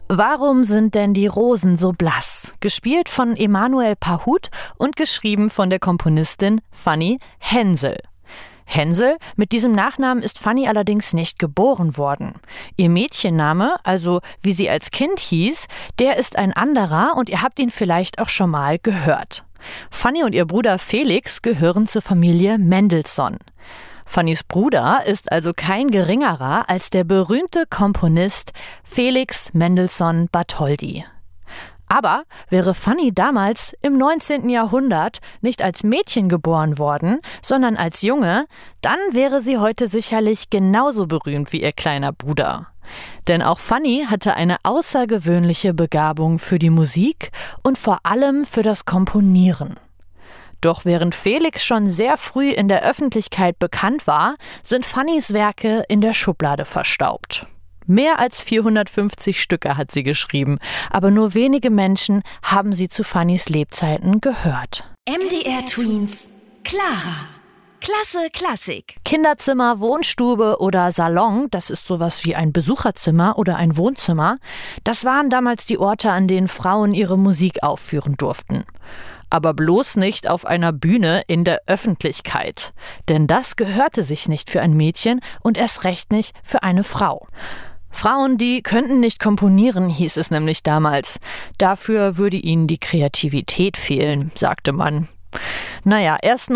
Warum sind denn die Rosen so blass? Gespielt von Emanuel Pahud und geschrieben von der Komponistin Fanny Hensel. Hensel, mit diesem Nachnamen ist Fanny allerdings nicht geboren worden. Ihr Mädchenname, also wie sie als Kind hieß, der ist ein anderer und ihr habt ihn vielleicht auch schon mal gehört. Fanny und ihr Bruder Felix gehören zur Familie Mendelssohn. Fannys Bruder ist also kein geringerer als der berühmte Komponist Felix Mendelssohn Bartholdy. Aber wäre Fanny damals im 19. Jahrhundert nicht als Mädchen geboren worden, sondern als Junge, dann wäre sie heute sicherlich genauso berühmt wie ihr kleiner Bruder. Denn auch Fanny hatte eine außergewöhnliche Begabung für die Musik und vor allem für das Komponieren. Doch während Felix schon sehr früh in der Öffentlichkeit bekannt war, sind Fannys Werke in der Schublade verstaubt. Mehr als 450 Stücke hat sie geschrieben, aber nur wenige Menschen haben sie zu Fannys Lebzeiten gehört. MDR Tweens, Clara. Klasse Klassik. Kinderzimmer, Wohnstube oder Salon, das ist sowas wie ein Besucherzimmer oder ein Wohnzimmer, das waren damals die Orte, an denen Frauen ihre Musik aufführen durften. Aber bloß nicht auf einer Bühne in der Öffentlichkeit. Denn das gehörte sich nicht für ein Mädchen und erst recht nicht für eine Frau. Frauen, die könnten nicht komponieren, hieß es nämlich damals. Dafür würde ihnen die Kreativität fehlen, sagte man. Naja, erst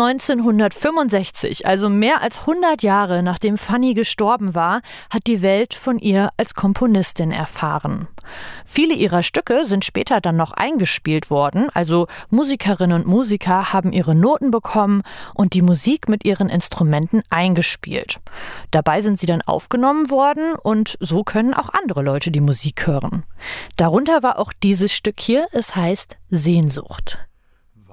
1965, also mehr als 100 Jahre nachdem Fanny gestorben war, hat die Welt von ihr als Komponistin erfahren. Viele ihrer Stücke sind später dann noch eingespielt worden, also Musikerinnen und Musiker haben ihre Noten bekommen und die Musik mit ihren Instrumenten eingespielt. Dabei sind sie dann aufgenommen worden und so können auch andere Leute die Musik hören. Darunter war auch dieses Stück hier, es heißt Sehnsucht.